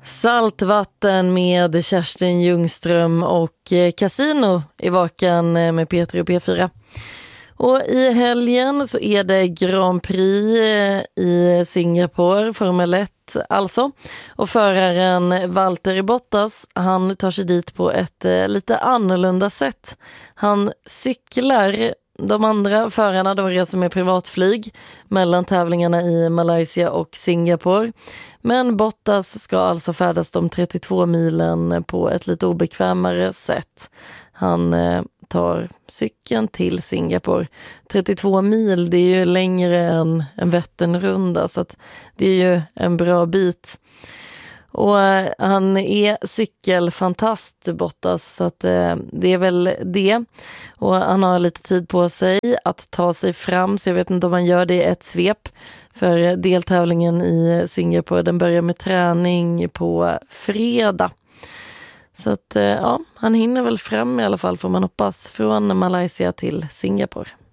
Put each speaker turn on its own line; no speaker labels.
Saltvatten med Kerstin Ljungström och Casino i vakan med Peter och P4. Och i helgen så är det Grand Prix i Singapore, Formel 1 alltså. Och föraren Valtteri Bottas, han tar sig dit på ett lite annorlunda sätt. Han cyklar. De andra förarna, de reser med privatflyg mellan tävlingarna i Malaysia och Singapore. Men Bottas ska alltså färdas de 32 milen på ett lite obekvämare sätt. Han tar cykeln till Singapore. 32 mil, det är ju längre än en Vätternrunda, så att det är ju en bra bit. Och han är cykelfantast, Bottas, så att det är väl det. Och han har lite tid på sig att ta sig fram, så jag vet inte om han gör det i ett svep. För deltävlingen i Singapore, den börjar med träning på fredag. Så att ja, han hinner väl fram i alla fall, får man hoppas, från Malaysia till Singapore.